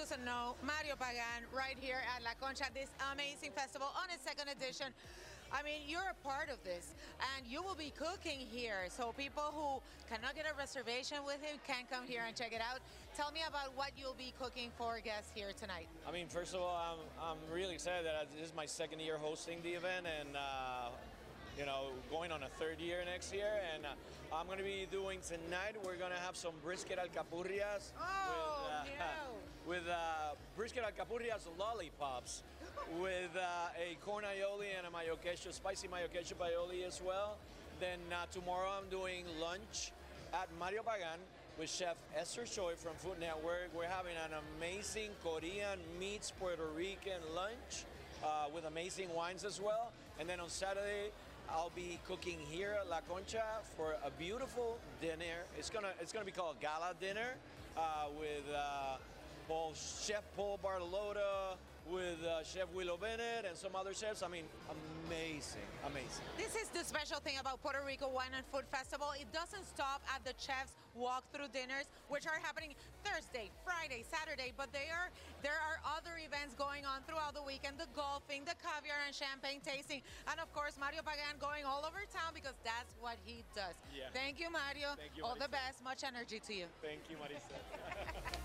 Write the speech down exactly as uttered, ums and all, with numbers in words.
doesn't know, Mario Pagan right here at La Concha, this amazing festival on its second edition. I mean, you're a part of this, and you will be cooking here. So people who cannot get a reservation with him can come here and check it out. Tell me about what you'll be cooking for guests here tonight. I mean, first of all, I'm, I'm really excited that this is my second year hosting the event, and uh, you know, going on a third year next year. And uh, I'm going to be doing tonight, we're going to have some brisket alcapurrias. Oh, with, uh, no. With uh, brisket alcapurrias lollipops, with uh, a corn aioli and a mayo queso, spicy mayo ketchup aioli as well. Then uh, tomorrow I'm doing lunch at Mario Pagan with Chef Esther Choi from Food Network. We're having an amazing Korean meets Puerto Rican lunch uh, with amazing wines as well. And then on Saturday, I'll be cooking here at La Concha for a beautiful dinner. It's gonna it's gonna be called Gala Dinner uh, with uh, Paul, Chef Paul Bartolotta, with uh, Chef Willow Bennett and some other chefs. I mean, amazing, amazing. This is the special thing about Puerto Rico Wine and Food Festival. It doesn't stop at the chefs' walk-through dinners, which are happening Thursday, Friday, Saturday, but they are there are other events going on throughout the weekend, the golfing, the caviar and champagne tasting, and of course, Mario Pagan going all over town because that's what he does. Yeah. Thank you, Mario. Thank you, all the Marisa. best. Much energy to you. Thank you, Marisa.